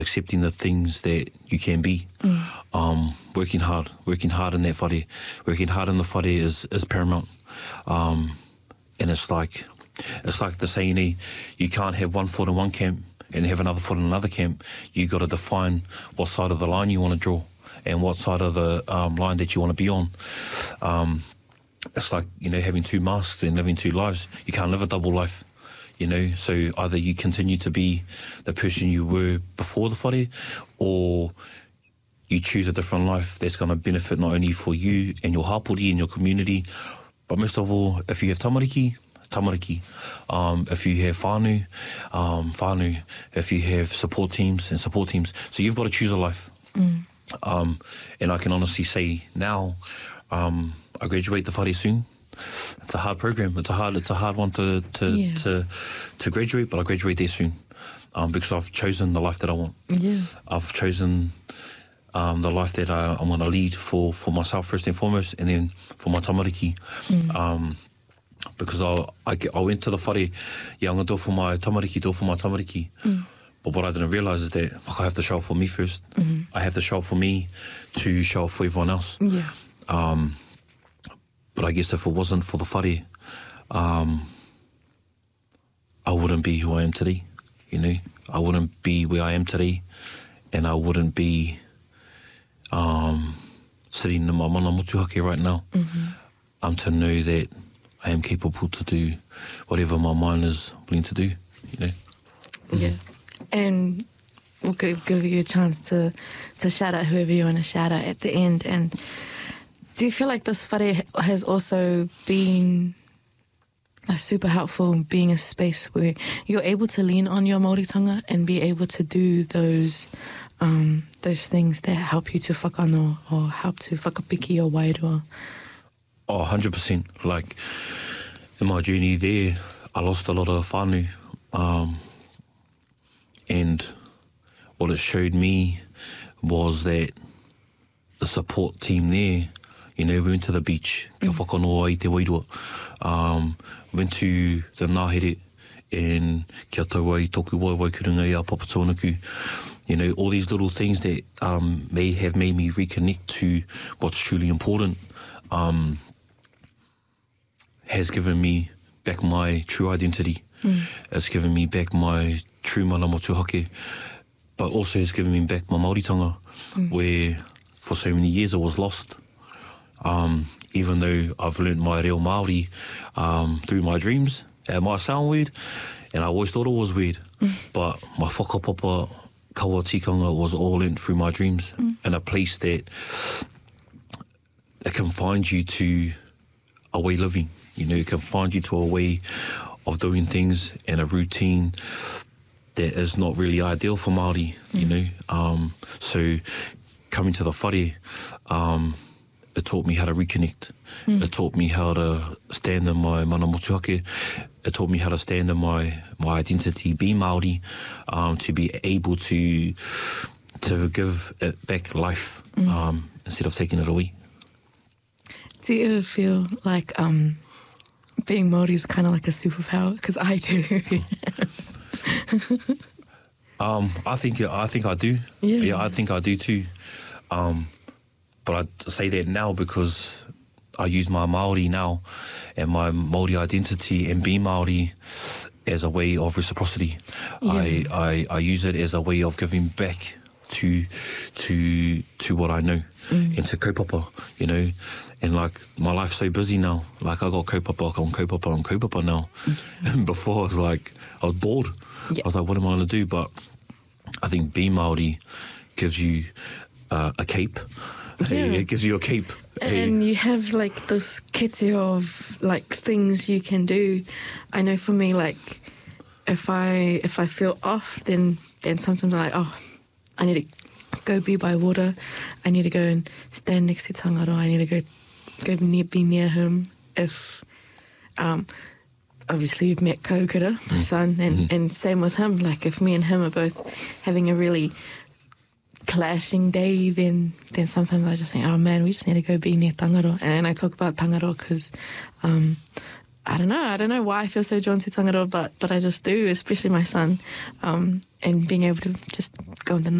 accepting the things that you can be. Working hard in that whare. Working hard in the whare is paramount. And it's like the saying, you can't have one foot in one camp and have another foot in another camp. You got to define what side of the line you want to draw and what side of the line that you want to be on. It's like, having two masks and living two lives. You can't live a double life, So either you continue to be the person you were before the whare, or you choose a different life that's going to benefit not only for you and your hapori and your community, but most of all, if you have tamariki. If you have whānau, if you have support teams. So you've got to choose a life. And I can honestly say now, I graduate the whare soon. It's a hard program. It's a hard one to graduate, but I graduate there soon. Because I've chosen the life that I want. Yeah. I've chosen the life that I want to lead for myself first and foremost, and then for my tamariki. Because I went to the whare, I'm going to do it for my tamariki, But what I didn't realise is that I have to show up for me first. I have to show up for me to show up for everyone else. Yeah. But I guess if it wasn't for the whare, I wouldn't be who I am today, I wouldn't be where I am today, and I wouldn't be sitting in my mana motuhake right now. To know that I am capable to do whatever my mind is willing to do, Yeah. And we'll give you a chance to shout out whoever you want to shout out at the end. And do you feel like this whare has also been super helpful in being a space where you're able to lean on your Māoritanga and be able to do those things that help you to whakano or help to whakapiki or wairua? Oh, 100%. Like, in my journey there, I lost a lot of whānau. And what it showed me was that the support team there, we went to the beach, kia whakanoa i te wairua. Went to the Ngāhere, and kia taua i toku waikurunga i a Papatūānuku. All these little things that may have made me reconnect to what's truly important. Has given me back my true identity. It's given me back my true mana motuhake, but also has given me back my Māoritanga, where for so many years I was lost. Even though I've learnt my reo Māori through my dreams. It might sound weird, and I always thought it was weird, but my whakapapa kaua tikanga was all learnt through my dreams, in a place that it can find you to a way living. It can find you to a way of doing things and a routine that is not really ideal for Māori, So coming to the whare, it taught me how to reconnect. It taught me how to stand in my mana motuhake. It taught me how to stand in my identity, be Māori, to be able to give it back life instead of taking it away. Do you ever feel like being Māori is kind of like a superpower? Because I do. I think I do. Yeah, I think I do too. But I say that now because I use my Māori now and my Māori identity and being Māori as a way of reciprocity. Yeah. I use it as a way of giving back to what I know and to kaupapa, and like my life's so busy now. Like I got kaupapa now. And before I was like, I was bored. I was like, what am I going to do? But I think being Māori gives you a cape. It gives you a cape. And you have like this kete of like things you can do. I know for me, like if I feel off, then sometimes I'm like, oh, I need to go be by water. I need to go and stand next to Tangaro. I need to go be near him. If obviously you've met Kaukura, my son, and same with him. Like if me and him are both having a really clashing day, then sometimes I just think, oh man, we just need to go be near Tangaro. And I talk about Tangaro because I don't know why I feel so drawn to tangaro, but I just do, especially my son, and being able to just go in the